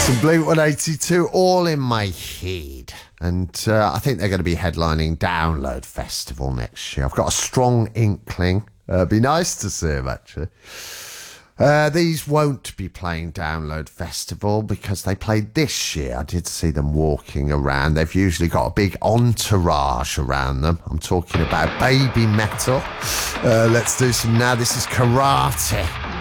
Some Blink-182, All in My Head. And I think they're going to be headlining Download Festival next year. I've got a strong inkling. It'd be nice to see them, actually. These won't be playing Download Festival because they played this year. I did see them walking around. They've usually got a big entourage around them. I'm talking about Baby Metal. Let's do some now. This is Karate.